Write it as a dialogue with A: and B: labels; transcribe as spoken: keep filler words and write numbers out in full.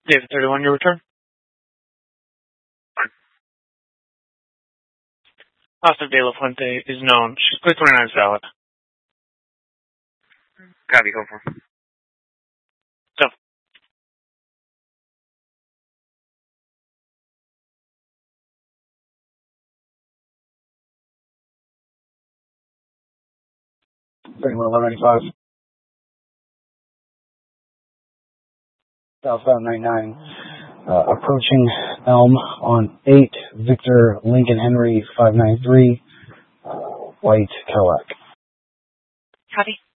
A: David thirty-one, your return. Officer De La Fuente is known. She's clear twenty-nine is valid.
B: Copy, go for.
A: So.
C: thirty-one eleven ninety-five. Southbound ninety-nine. Uh, approaching Elm on eight, Victor Lincoln Henry five nine three, uh, white Cadillac.
D: Copy.